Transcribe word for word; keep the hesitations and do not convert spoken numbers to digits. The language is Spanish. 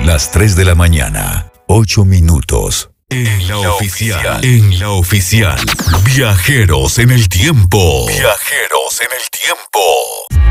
Las tres de la mañana, ocho minutos. En la oficial, en la oficial. Viajeros en el tiempo. Viajeros en el tiempo.